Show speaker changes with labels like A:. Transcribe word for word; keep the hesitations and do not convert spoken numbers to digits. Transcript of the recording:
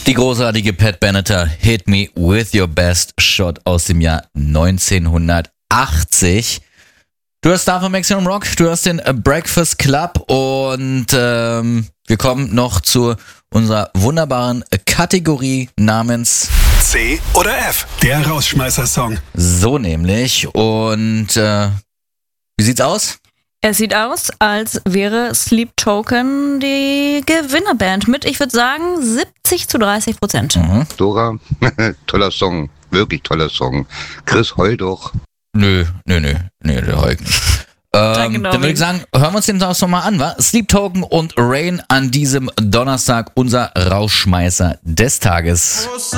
A: Die großartige Pat Benatar, Hit Me With Your Best Shot aus dem Jahr neunzehnhundertachtzig. Du hast Star von Maximum Rock, du hast den Breakfast Club und ähm, wir kommen noch zu unserer wunderbaren Kategorie namens
B: C oder F, der Rausschmeißer-Song.
A: So nämlich. Und äh, wie sieht's aus?
C: Es sieht aus, als wäre Sleep Token die Gewinnerband mit, ich würde sagen, siebzig zu dreißig Prozent.
A: Mhm.
D: Dora, toller Song, wirklich toller Song. Chris, heul doch.
A: Nö, nö, nö, nö, der heult nicht. Ähm,
C: genau,
A: dann würde ich sagen, hören wir uns den Song mal an, wa? Sleep Token und Rain an diesem Donnerstag, unser Rausschmeißer des Tages.